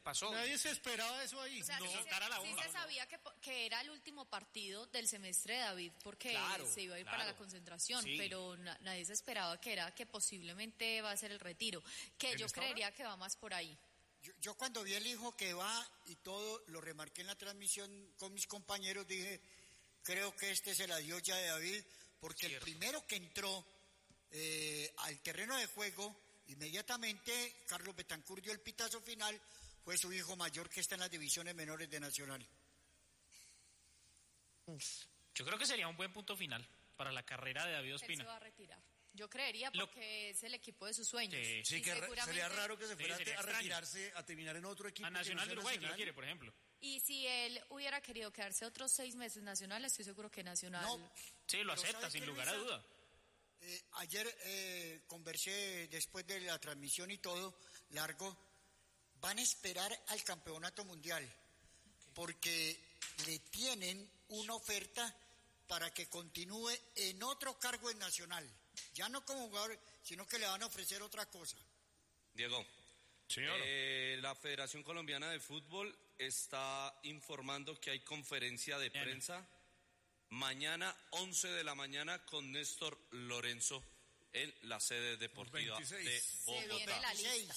pasó. Nadie se esperaba eso ahí. O sea, No, sí se sabía que era el último partido del semestre de David, porque se iba a ir para la concentración, pero nadie se esperaba que posiblemente va a ser el retiro, que yo creería que va más por ahí. Yo cuando vi el hijo que va y todo, lo remarqué en la transmisión con mis compañeros, dije, creo que este es el adiós ya de David, porque el primero que entró al terreno de juego, inmediatamente Carlos Betancur dio el pitazo final, fue su hijo mayor que está en las divisiones menores de Nacional. Yo creo que sería un buen punto final para la carrera de David Ospina. Él se va a retirar. Yo creería porque es el equipo de sus sueños. Sí, que sería raro que se fuera a retirarse, a terminar en otro equipo. A Nacional de Uruguay, que lo quiere, por ejemplo. Y si él hubiera querido quedarse otros 6 meses Nacional, estoy seguro que Nacional... No, sí, lo acepta, sin lugar a duda. Ayer conversé después de la transmisión y todo, largo, van a esperar al campeonato mundial, porque le tienen una oferta para que continúe en otro cargo en Nacional. Ya no como jugador, sino que le van a ofrecer otra cosa. Diego, señor. La Federación Colombiana de Fútbol está informando que hay conferencia de prensa mañana 11 de la mañana con Néstor Lorenzo en la sede deportiva de Bogotá. Se viene la lista.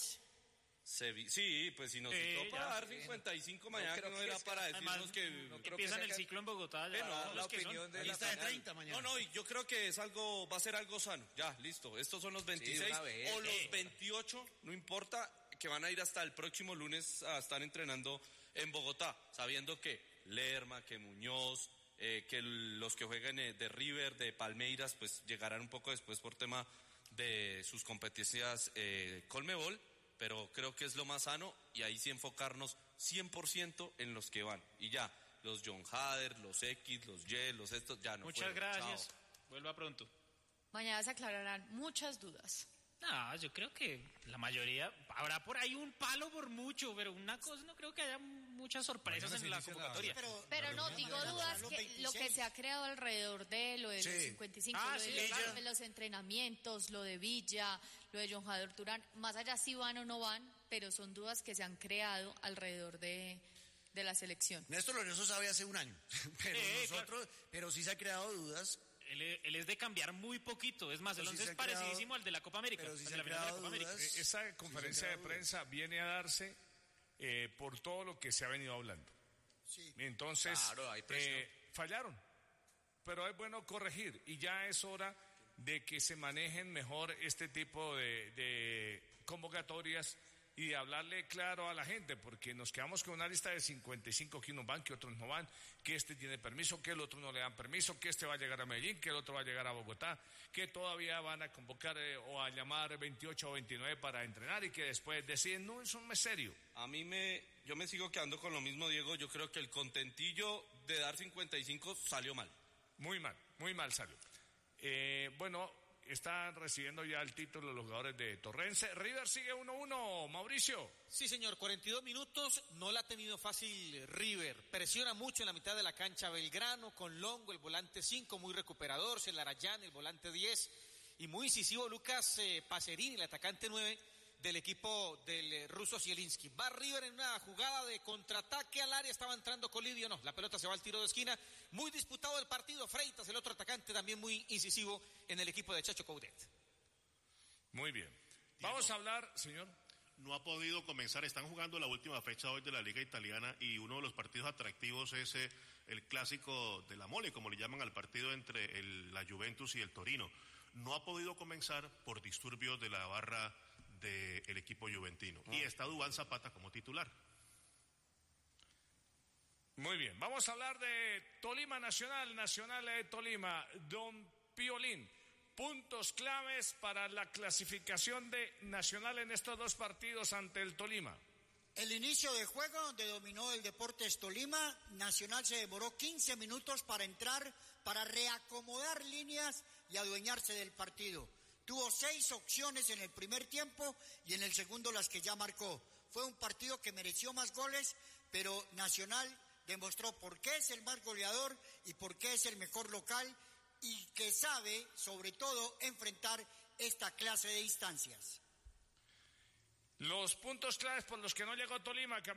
Sí, pues si nos citó para dar 55 mañana, no era para decirnos que empiezan el ciclo en Bogotá. La opinión de lista de 30 mañana. No, y yo creo que va a ser algo sano. Ya, listo. Estos son los 26 o los 28, no importa, que van a ir hasta el próximo lunes a estar entrenando en Bogotá, sabiendo que Lerma, que Muñoz, que los que jueguen de River, de Palmeiras, pues llegarán un poco después por tema de sus competencias Colmebol. Pero creo que es lo más sano y ahí sí enfocarnos 100% en los que van. Y ya, los John Hader, los X, los Y, los estos, ya no. Muchas gracias. Chao. Vuelva pronto. Mañana se aclararán muchas dudas. No, yo creo que la mayoría, habrá por ahí un palo por mucho, pero una cosa, no creo que haya muchas sorpresas en la convocatoria. Pero no, digo dudas, que lo que se ha creado alrededor de lo de los 55, lo de los entrenamientos, lo de Villa, lo de John Jader Turán, más allá si van o no van, pero son dudas que se han creado alrededor de la selección. Néstor Lorenzo sabe hace un año, pero sí se ha creado dudas. Él es de cambiar muy poquito, es más, el 11 es parecidísimo al de la Copa América, pero sí al de la final de la Copa América. Esa conferencia de prensa viene a darse por todo lo que se ha venido hablando. Sí. Entonces, claro, hay presión. fallaron, pero es bueno corregir y ya es hora de que se manejen mejor este tipo de convocatorias y de hablarle claro a la gente, porque nos quedamos con una lista de 55 que unos van, que otros no van, que este tiene permiso, que el otro no le dan permiso, que este va a llegar a Medellín, que el otro va a llegar a Bogotá, que todavía van a convocar o a llamar 28 o 29 para entrenar y que después deciden, no, es un mes serio. Yo me sigo quedando con lo mismo, Diego. Yo creo que el contentillo de dar 55 salió mal. Muy mal salió. Bueno, están recibiendo ya el título los jugadores de Torrense. River sigue 1-1, Mauricio. Sí, señor, 42 minutos, no la ha tenido fácil River. Presiona mucho en la mitad de la cancha Belgrano, con Longo, el volante 5, muy recuperador, Celarayán, el volante 10, y muy incisivo Lucas Pacerini, el atacante 9 del equipo del ruso Zielinski. Va River en una jugada de contraataque al área, estaba entrando Colidio, no, la pelota se va al tiro de esquina, muy disputado el partido, Freitas, el otro atacante también muy incisivo en el equipo de Chacho Coudet. Muy bien. Vamos a hablar, señor. No ha podido comenzar, están jugando la última fecha hoy de la Liga Italiana y uno de los partidos atractivos es el clásico de la Mole, como le llaman al partido entre la Juventus y el Torino. No ha podido comenzar por disturbios de la barra del equipo juventino. Y está Duván Zapata como titular. Muy bien, vamos a hablar de Tolima Nacional de Tolima. Don Piolín, puntos claves para la clasificación de Nacional en estos dos partidos ante el Tolima. El inicio de juego donde dominó el Deportes Tolima, Nacional se demoró 15 minutos para entrar, para reacomodar líneas y adueñarse del partido. Tuvo 6 opciones en el primer tiempo y en el segundo las que ya marcó. Fue un partido que mereció más goles, pero Nacional demostró por qué es el más goleador y por qué es el mejor local y que sabe, sobre todo, enfrentar esta clase de instancias. Los puntos claves por los que no llegó Tolima,